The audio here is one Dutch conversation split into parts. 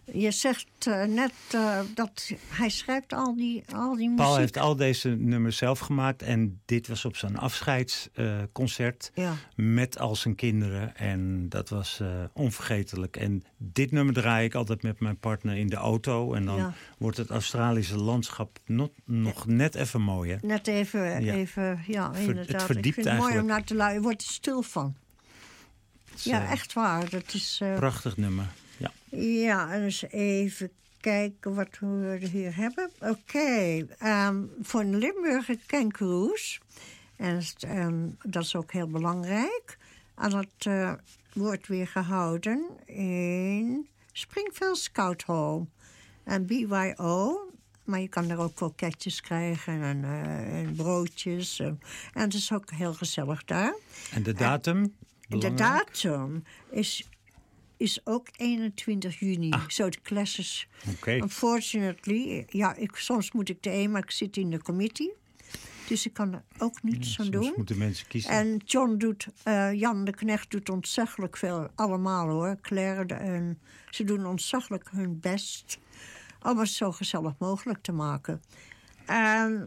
Je zegt net dat hij schrijft al die muziek. Paul heeft al deze nummers zelf gemaakt. En dit was op zijn afscheidsconcert met al zijn kinderen. En dat was onvergetelijk. En dit nummer draai ik altijd met mijn partner in de auto. En dan wordt het Australische landschap nog net even mooier. Net even, inderdaad. Het verdiept ik vind het mooi om naar te luisteren. Je wordt er stil van. Ja, echt waar. Dat is prachtig nummer. Ja, en eens even kijken wat we hier hebben. Oké, voor de Limburger Kangaroos. En dat is ook heel belangrijk. En dat wordt weer gehouden in Springfield Scout Hall. En BYO, maar je kan er ook kroketjes krijgen en broodjes. En het is ook heel gezellig daar. En de datum? De datum is ook 21 juni. Zo de classes. Okay. Unfortunately, soms moet ik erheen, maar ik zit in de committee. Dus ik kan er ook niets aan doen. Soms moeten mensen kiezen. En Jan de Knecht doet ontzettelijk veel. Allemaal hoor. Claire en ze doen ontzettelijk hun best. Om het zo gezellig mogelijk te maken. En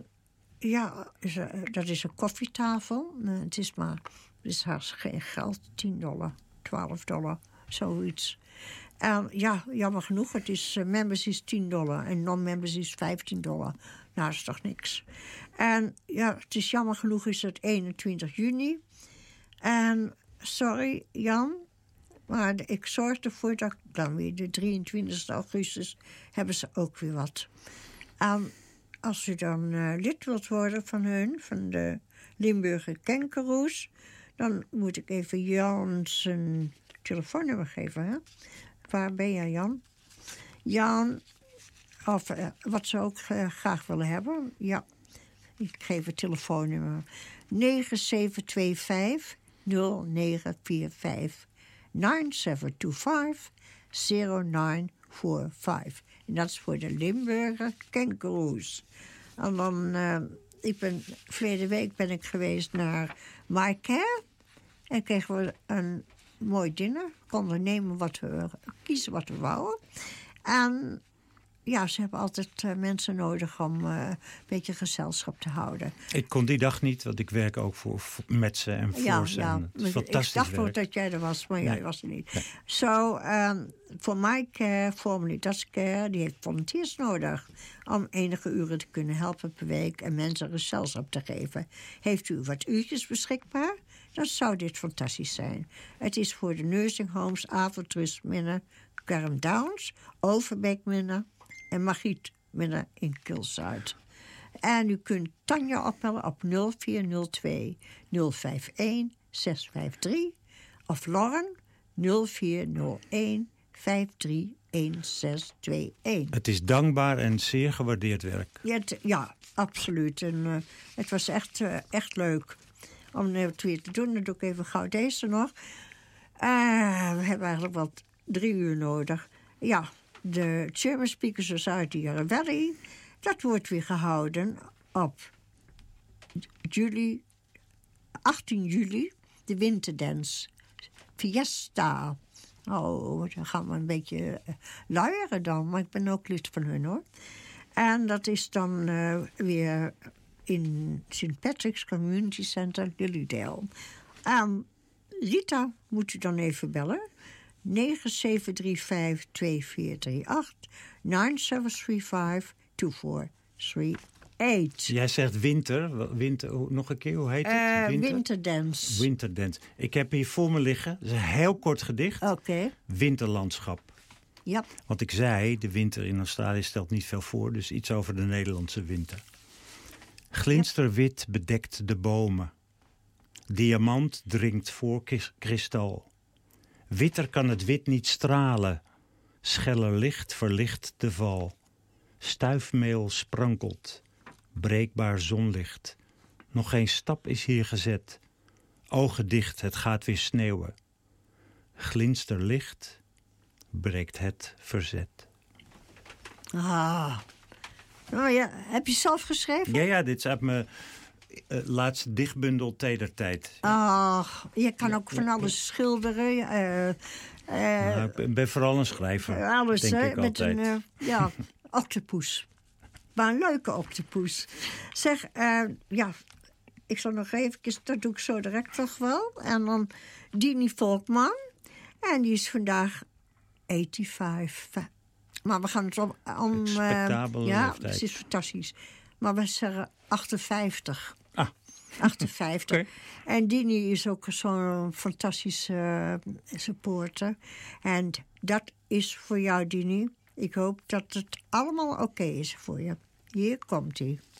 dat is een koffietafel. Het is haast geen geld. $10, $12. Zoiets. En jammer genoeg, het is members is $10 en non-members is $15. Nou, dat is toch niks. En het is jammer genoeg is het 21 juni. En sorry Jan, maar ik zorg ervoor dat dan weer de 23 augustus hebben ze ook weer wat. En als u dan lid wilt worden van de Limburger Kangaroos, dan moet ik even Jan zijn telefoonnummer geven, hè? Waar ben jij, Jan? Jan, of wat ze ook graag willen hebben. Ja, ik geef het telefoonnummer. 9725 0945 9725 0945. En dat is voor de Limburger Kangaroos. En dan, verleden week ben ik geweest naar MyCare. En kregen we een mooi diner. Konden nemen kiezen wat we wouden. En ze hebben altijd mensen nodig om een beetje gezelschap te houden. Ik kon die dag niet, want ik werk ook met ze en voor ze. En het is fantastisch. Ik dacht ook dat jij er was, maar jij was er niet. Zo, voor MyCare, formerly Dutch Care, die heeft volunteers nodig om enige uren te kunnen helpen per week en mensen gezelschap te geven. Heeft u wat uurtjes beschikbaar? Dan zou dit fantastisch zijn. Het is voor de nursing homes, Avondrust Minne, Carrum Downs, Overbeek Minne en Margriet Minne in Kilzuid. En u kunt Tanja opbellen op 0402 051 653 of Lauren 0401 531621. Het is dankbaar en zeer gewaardeerd werk. Ja, absoluut. En het was echt leuk om het weer te doen. Dan doe ik even gauw deze nog. We hebben eigenlijk wel 3 uur nodig. Ja, de German Speaker Society Valley. Dat wordt weer gehouden op 18 juli. De Winterdance. Fiesta. Oh, dan gaan we een beetje luieren dan. Maar ik ben ook lid van hun, hoor. En dat is dan weer in St. Patrick's Community Center, Lilydale. Rita moet u dan even bellen. 9735 2438 9735 2438. Jij zegt winter, nog een keer, hoe heet het? Winterdance. Winterdance. Ik heb hier voor me liggen, dat is een heel kort gedicht. Oké. Winterlandschap. Ja. Want ik zei, de winter in Australië stelt niet veel voor, dus iets over de Nederlandse winter. Glinsterwit bedekt de bomen. Diamant dringt voor kristal. Witter kan het wit niet stralen. Scheller licht verlicht de val. Stuifmeel sprankelt. Breekbaar zonlicht. Nog geen stap is hier gezet. Ogen dicht, het gaat weer sneeuwen. Glinsterlicht breekt het verzet. Nou ja, heb je zelf geschreven? Ja, dit is uit mijn laatste dichtbundel Tedertijd. Je kan ook van alles schilderen. Ik ben vooral een schrijver, Alles, denk ik met altijd. een octopus. Maar een leuke octopus. Zeg, ik zal nog even, dat doe ik zo direct toch wel. En dan Dini Volkman. En die is vandaag 85. Maar we gaan het om Respectabele leeftijd. het is fantastisch. Maar we zeggen 58. Ah. 58. Okay. En Dini is ook zo'n fantastische supporter. En dat is voor jou, Dini. Ik hoop dat het allemaal oké is voor je. Hier komt hij.